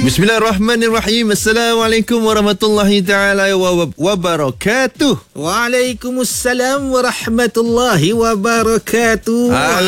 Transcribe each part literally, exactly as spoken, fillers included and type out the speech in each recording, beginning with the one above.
Bismillahirrahmanirrahim. Assalamualaikum warahmatullahi taala wabarakatuh. Waalaikumsalam warahmatullahi wabarakatuh.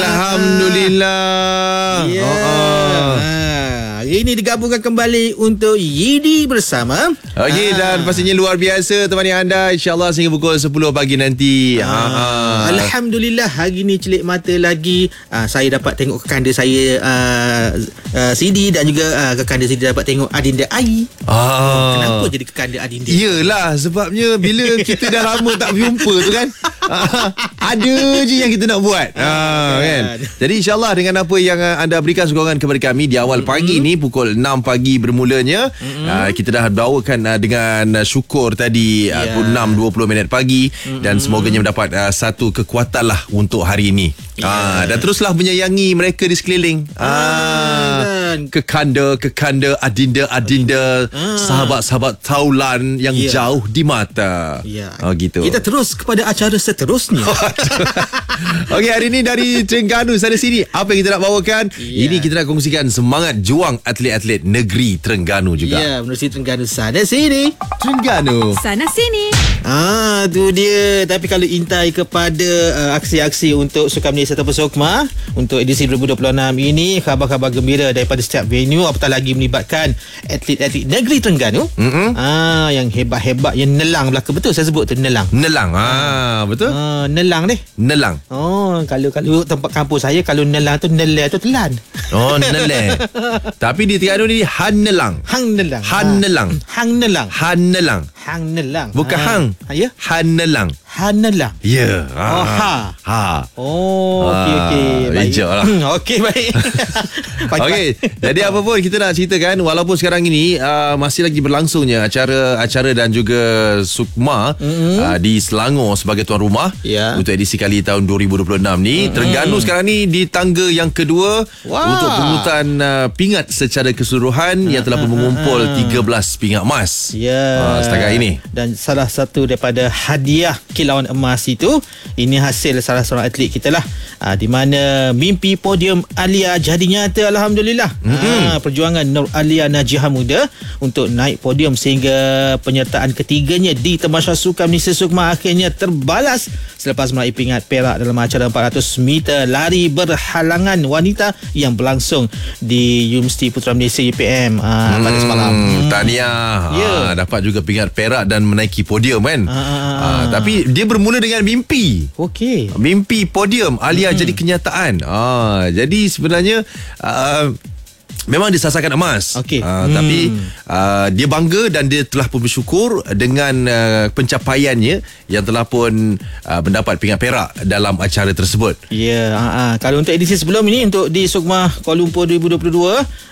Alhamdulillah. Ya. Oh, oh. Hari ini digabungkan kembali untuk Yidi bersama. Okey, ha. dan pastinya luar biasa temani anda, insyaAllah sehingga pukul sepuluh pagi nanti. ha. Ha. Alhamdulillah, hari ni celik mata lagi. ha, Saya dapat tengok kekanda saya, uh, uh, Sidi, dan juga uh, kekanda Sidi dapat tengok Adinda Ai. Ah. Kenapa jadi kekanda Adinda? Yelah, sebabnya bila kita dah lama tak berjumpa tu kan, ada je yang kita nak buat. Ha, kan? Jadi insyaAllah dengan apa yang anda berikan sokongan kepada kami di awal mm-hmm. pagi ni, pukul enam pagi bermulanya, mm-hmm. uh, kita dah bawakan uh, dengan uh, syukur tadi uh, yeah. pukul enam dua puluh minit pagi, mm-hmm. dan semoganya mendapat uh, satu kekuatan lah untuk hari ini. yeah. uh, Dan teruslah menyayangi mereka di sekeliling. uh, Kekanda-kekanda, adinda-adinda, ah. sahabat-sahabat taulan yang yeah. jauh di mata. yeah. Oh, gitu. Kita terus kepada acara seterusnya. Okey, hari ini dari Terengganu sana sini, apa yang kita nak bawakan? Yeah. Ini kita nak kongsikan semangat juang atlet-atlet negeri Terengganu juga. Ya, yeah, menerusi Terengganu sana sini. Terengganu sana sini. Ah, tu dia. Tapi kalau intai kepada uh, aksi-aksi untuk Sukan Malaysia ataupun SOKMA untuk edisi dua ribu dua puluh enam ini, khabar-khabar gembira daripada setiap venue, apatah lagi melibatkan atlet-atlet negeri Terengganu. Mm-hmm. Ah, yang hebat-hebat, yang nelang belaka. Betul saya sebut tu, nelang. Nelang. Ah, betul. Ah, nelang deh. Nelang. Oh, kalau kalau tempat kampus saya, kalau nelang tu nele tu telan. Oh, nele. Tapi di Terengganu ni han nelang. Hang nelang. Han nelang. Hang nelang. Han nelang. Hang nelang. Bukan ha. hang. Ha, ya? Han nelang. Han nelang. Ya. Yeah. Oh, ha. Ha. Oh, okey okey. Baik. Lah. Okey, baik. Okey. Jadi apa pun kita nak ceritakan, walaupun sekarang ini uh, masih lagi berlangsungnya acara-acara dan juga SOKMA mm-hmm. uh, di Selangor sebagai tuan rumah yeah. untuk edisi kali tahun dua ribu dua puluh enam ni. Mm-hmm. Terengganu sekarang ni di tangga yang kedua wow. untuk pungutan uh, pingat secara keseluruhan, uh, yang telah uh, mengumpul uh, uh. tiga belas pingat emas. Ya. Yeah. Uh, setakat ini. Dan salah satu daripada hadiah kilauan emas itu, ini hasil salah seorang atlet kita lah, uh, di mana mimpi podium Alia jadi nyata, alhamdulillah. Mm-hmm. uh, Perjuangan Nur Alia Najihah Muda untuk naik podium sehingga penyertaan ketiganya di Tamasya Sukan Malaysia SOKMA akhirnya terbalas selepas meraih pingat perak dalam acara empat ratus meter lari berhalangan wanita yang berlangsung di Universiti Putra Malaysia U P M uh, hmm, pada semalam. Tahniah. Yeah. Ha, dapat juga pingat perak dan menaiki podium kan. Ha, ha, tapi dia bermula dengan mimpi. Okey. Mimpi podium Alia hmm. jadi kenyataan. Ha, jadi sebenarnya uh, memang disasarkan emas. Okay. Uh, hmm. Tapi uh, dia bangga dan dia telah pun bersyukur dengan uh, pencapaiannya yang telah pun uh, mendapat pingat perak dalam acara tersebut. Ya, yeah, uh, uh. kalau untuk edisi sebelum ini, untuk di SOKMA Kuala Lumpur dua ribu dua puluh dua,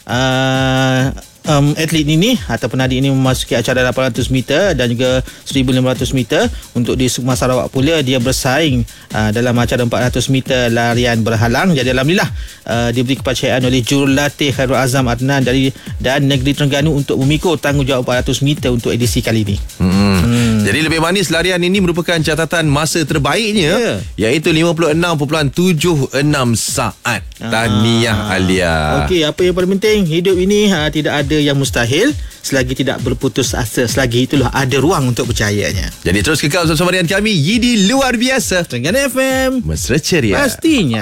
uh, Um, atlet ini atau penadik ini memasuki acara lapan ratus meter dan juga seribu lima ratus meter. Untuk di SOKMA Sarawak pula, dia bersaing uh, dalam acara empat ratus meter larian berhalang. Jadi alhamdulillah uh, diberi kepercayaan oleh jurulatih Khairul Azam Adnan dari dan negeri Terengganu untuk memikul tanggungjawab empat ratus meter untuk edisi kali ini. Hmm. Hmm. Jadi lebih manis, larian ini merupakan catatan masa terbaiknya, yeah. iaitu lima puluh enam perpuluhan tujuh enam saat. Tahniah ah. Alia. Okey, apa yang paling penting hidup ini, ha, tidak ada yang mustahil selagi tidak berputus asa, selagi itulah ada ruang untuk percayanya. Jadi terus kekal bersama dengan kami, Yidi luar biasa, Terengganu F M, mesra ceria. Pastinya.